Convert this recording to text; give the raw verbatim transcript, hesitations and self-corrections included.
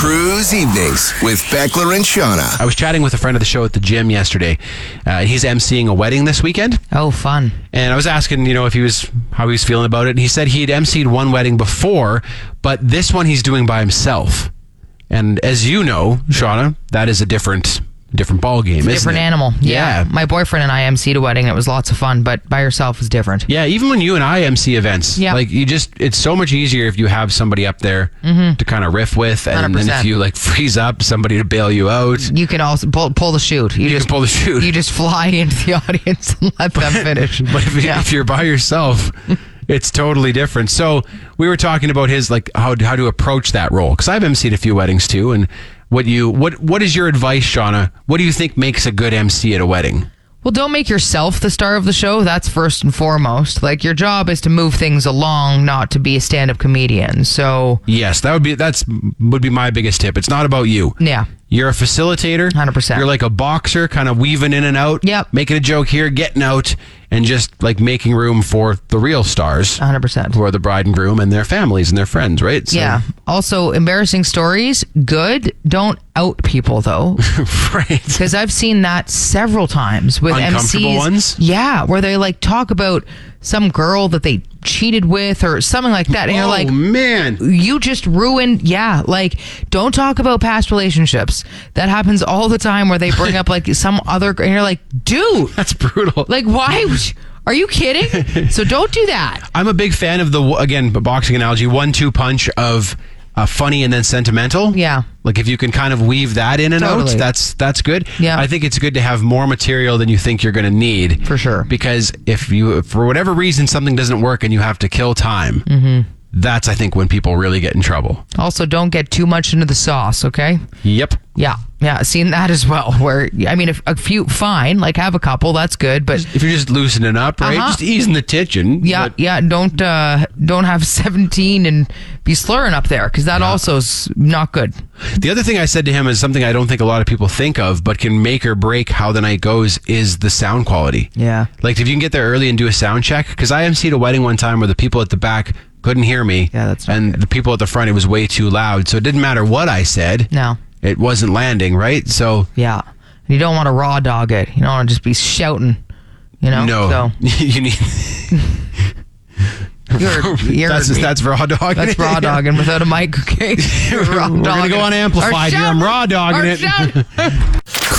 Cruise Evenings with Beckler and Shauna. I was chatting with a friend of the show at the gym yesterday. Uh, he's emceeing a wedding this weekend. Oh, fun. And I was asking, you know, if he was, how he was feeling about it. And he said he'd emceed one wedding before, but this one he's doing by himself. And as you know, Shauna, that is a different different ball game, isn't Different it? animal. Yeah. Yeah. My boyfriend and I emceed a wedding. It was lots of fun, but by yourself is different. Yeah, even when you and I M C events, Yeah. like you just, it's so much easier if you have somebody up there to kind of riff with, and one hundred then percent. if you like freeze up, somebody to bail you out. You can also pull, pull the chute. You, You just can pull the chute. You just fly into the audience and let them finish. But if, Yeah. if you're by yourself, it's totally different. So we were talking about his like how how to approach that role, because I've emceed a few weddings too. And what you what what is your advice, Shauna? What do you think makes a good M C at a wedding? Well, don't make yourself the star of the show. That's first and foremost. Like, your job is to move things along, not to be a stand-up comedian. So, Yes, that would be that's would be my biggest tip. It's not about you. yeah. You're a facilitator. one hundred percent. You're like a boxer, kind of weaving in and out. Yep. Making a joke here, getting out, and just like making room for the real stars, one hundred percent. who are the bride and groom and their families and their friends, right? So- Yeah. Also, embarrassing stories, good. Don't out people, though. right. Because I've seen that several times with Uncomfortable M Cs. ones? Yeah, where they like talk about some girl that they cheated with or something like that. And you're Oh like, man. you just ruined, yeah, like, don't talk about past relationships. That happens all the time where they bring up like some other, and you're like, dude, That's brutal. like, why would you- are you kidding? So don't do that. I'm a big fan of the, again, boxing analogy, one two punch of uh, funny and then sentimental. Yeah. Like if you can kind of weave that in and Totally. out, that's that's good. Yeah. I think it's good to have more material than you think you're going to need. For sure. Because if you, if for whatever reason, something doesn't work and you have to kill time, Mm-hmm. that's, I think, when people really get in trouble. Also, don't get too much into the sauce, okay? Yep. Yeah. Yeah. Seen that as well. Where, I mean, if a few, fine, like have a couple, that's good. But If you're just loosening up, right? Uh-huh. Just easing the tension. yeah, but- yeah, don't uh, don't have seventeen and be slurring up there, because that also is not good. The other thing I said to him is something I don't think a lot of people think of, but can make or break how the night goes, is the sound quality. Yeah. Like if you can get there early and do a sound check, because I emceed a wedding one time where the people at the back couldn't hear me. Yeah, that's not and good. the people at the front, it was way too loud. So it didn't matter what I said. No. It wasn't landing, right? So Yeah. You don't want to raw dog it. You don't want to just be shouting. You know. no, So you need. you're, you're that's that's raw dogging. That's it. raw dogging without a mic. Okay. You're raw We're gonna dogging. go on Or amplified here. I'm shout- raw dogging or it. shout-